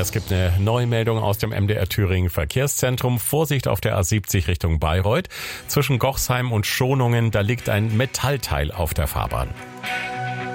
Es gibt eine Neumeldung aus dem MDR Thüringen Verkehrszentrum. Vorsicht auf der A70 Richtung Bayreuth. Zwischen Gochsheim und Schonungen, da liegt ein Metallteil auf der Fahrbahn.